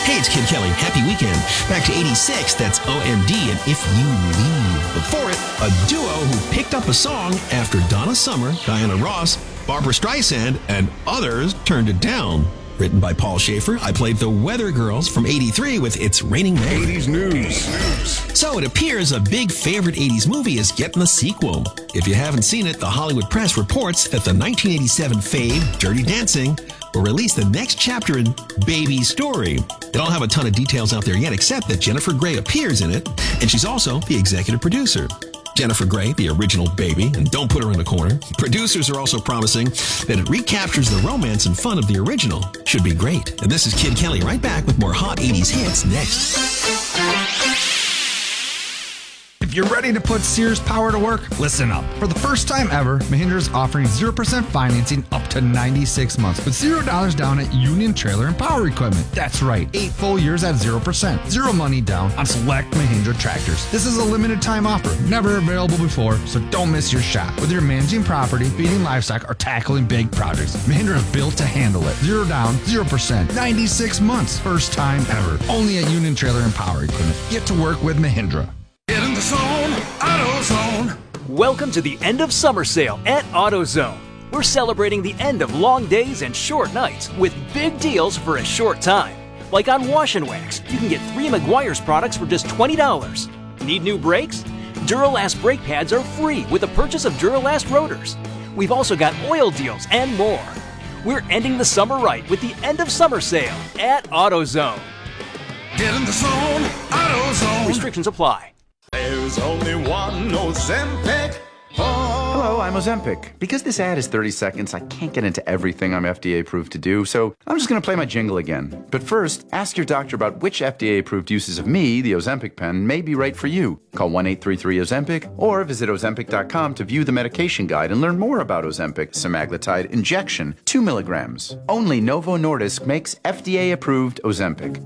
Hey, it's Kid Kelly. Happy weekend. Back to 86, that's OMD and If You Leave. Before it, a duo who picked up a song after Donna Summer, Diana Ross, Barbra Streisand, and others turned it down. Written by Paul Schaefer, I played the Weather Girls from 83 with It's Raining Men. 80s news. So it appears a big favorite 80s movie is getting a sequel. If you haven't seen it, the Hollywood Press reports that the 1987 fave, Dirty Dancing, will release the next chapter in Baby's story. They don't have a ton of details out there yet, except that Jennifer Grey appears in it, and she's also the executive producer. Jennifer Grey, the original Baby, and don't put her in the corner. Producers are also promising that it recaptures the romance and fun of the original. Should be great. And this is Kid Kelly right back with more hot 80s hits next. If you're ready to put Sears power to work, listen up. For the first time ever, Mahindra is offering 0% financing up to 96 months with $0 down at Union Trailer and Power Equipment. That's right, 8 full years at 0%. Zero money down on select Mahindra tractors. This is a limited time offer, never available before, so don't miss your shot. Whether you're managing property, feeding livestock, or tackling big projects, Mahindra is built to handle it. 0 down, 0%, 96 months. First time ever. Only at Union Trailer and Power Equipment. Get to work with Mahindra. Get in the zone, AutoZone. Welcome to the end of summer sale at AutoZone. We're celebrating the end of long days and short nights with big deals for a short time. Like on Wash and Wax, you can get 3 Meguiar's products for just $20. Need new brakes? Duralast brake pads are free with the purchase of Duralast rotors. We've also got oil deals and more. We're ending the summer right with the end of summer sale at AutoZone. Get in the zone, AutoZone. Restrictions apply. There's only one Ozempic. Hello, I'm Ozempic. Because this ad is 30 seconds, I can't get into everything I'm FDA approved to do, so I'm just going to play my jingle again. But first, ask your doctor about which FDA approved uses of me, the Ozempic pen, may be right for you. Call 1-833-OZEMPIC or visit Ozempic.com to view the medication guide and learn more about Ozempic semaglutide injection, 2 milligrams. Only Novo Nordisk makes FDA approved Ozempic.